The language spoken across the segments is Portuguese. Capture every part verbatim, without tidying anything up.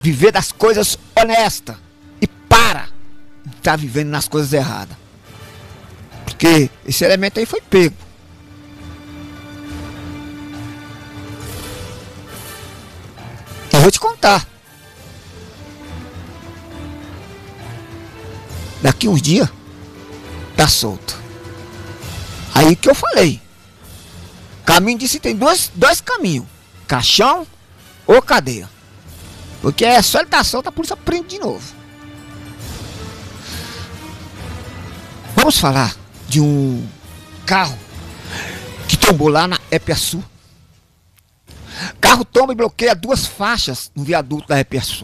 viver das coisas honestas e para de estar vivendo nas coisas erradas. Porque esse elemento aí foi pego. Eu vou te contar. Daqui uns dias tá solto. Aí que eu falei. Caminho disse tem dois, dois caminhos. Caixão ou cadeia. Porque é só ele tá solto, a polícia prende de novo. Vamos falar de um carro que tombou lá na Epiaçu. Carro tomba e bloqueia duas faixas no viaduto da Epiaçu.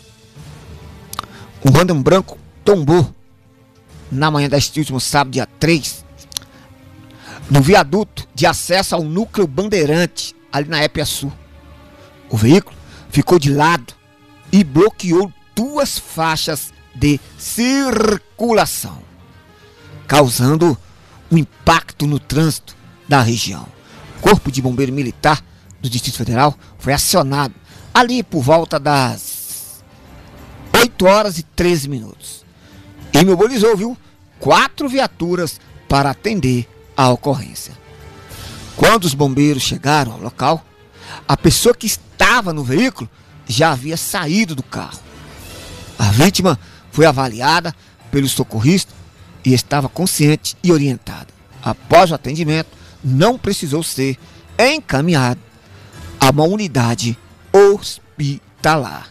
Um Random branco tombou na manhã deste último sábado, dia três, no viaduto de acesso ao núcleo Bandeirante, ali na Epiaçu. O veículo ficou de lado e bloqueou duas faixas de circulação, causando um impacto no trânsito da região. O Corpo de Bombeiro Militar do Distrito Federal foi acionado ali por volta das oito horas e treze minutos. E mobilizou, viu, quatro viaturas para atender a ocorrência. Quando os bombeiros chegaram ao local, a pessoa que estava no veículo já havia saído do carro. A vítima foi avaliada pelos socorristas e estava consciente e orientada. Após o atendimento, não precisou ser encaminhado a uma unidade hospitalar.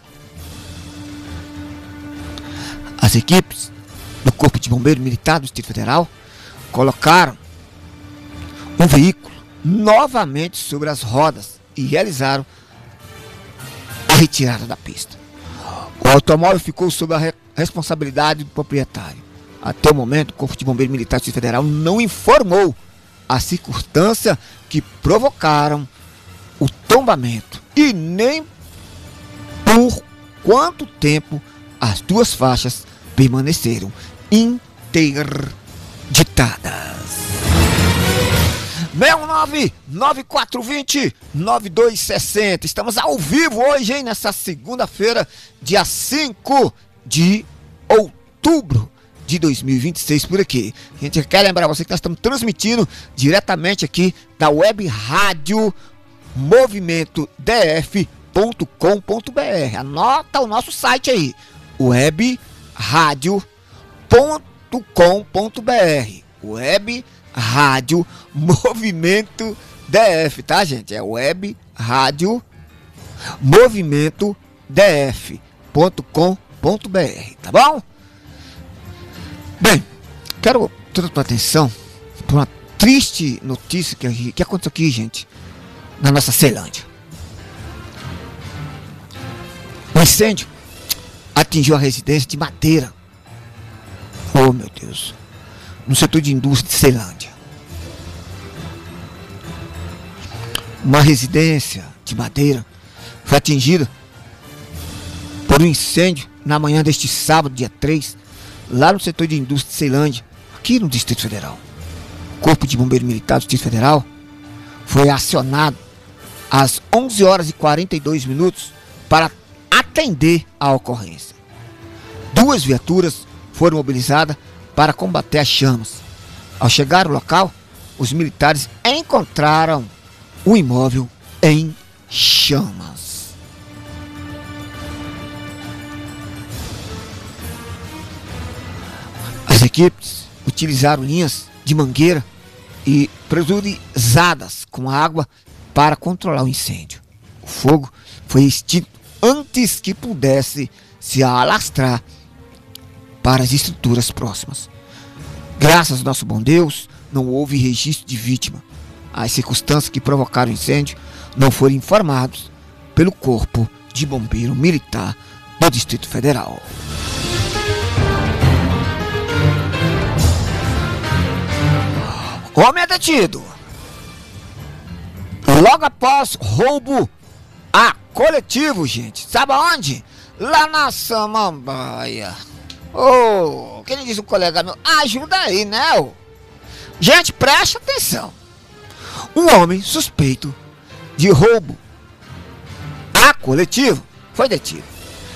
As equipes do Corpo de Bombeiro Militar do Distrito Federal colocaram um veículo novamente sobre as rodas e realizaram a retirada da pista. O automóvel ficou sob a re responsabilidade do proprietário. Até o momento, o Corpo de Bombeiro Militar do Distrito Federal não informou a circunstância que provocaram o tombamento e nem por quanto tempo as duas faixas permaneceram interditadas. seis um nove, nove quatro dois zero, nove dois seis zero. Estamos ao vivo hoje, hein? Nessa segunda-feira, dia cinco de outubro de dois mil e vinte e seis, por aqui. A gente quer lembrar você que nós estamos transmitindo diretamente aqui da web rádio movimento d f ponto com ponto b r. Anota o nosso site aí, web rádio ponto com ponto b r. Web Rádio Movimento D F, tá, gente? É web rádio movimento d f ponto com ponto b r, tá bom? Bem, quero toda a tua atenção para uma triste notícia que, que aconteceu aqui, gente, na nossa Ceilândia. O incêndio atingiu a residência de Madeira. Oh, meu Deus. No setor de indústria de Ceilândia. Uma residência de Madeira foi atingida por um incêndio na manhã deste sábado, dia três, lá no setor de indústria de Ceilândia, aqui no Distrito Federal. O Corpo de Bombeiro Militar do Distrito Federal foi acionado às onze horas e quarenta e dois minutos para atender a ocorrência. Duas viaturas foram mobilizadas para combater as chamas. Ao chegar ao local, os militares encontraram o imóvel em chamas. As equipes utilizaram linhas de mangueira e pressurizadas com água para controlar o incêndio. O fogo foi extinto antes que pudesse se alastrar para as estruturas próximas. Graças ao nosso bom Deus, não houve registro de vítima. As circunstâncias que provocaram o incêndio não foram informados pelo Corpo de Bombeiro Militar do Distrito Federal. Homem é detido logo após roubo a coletivo, gente. Sabe aonde? Lá na Samambaia. Ô, oh, quem disse um colega meu? Ajuda aí, né? Oh. Gente, preste atenção. Um homem suspeito de roubo a coletivo foi detido.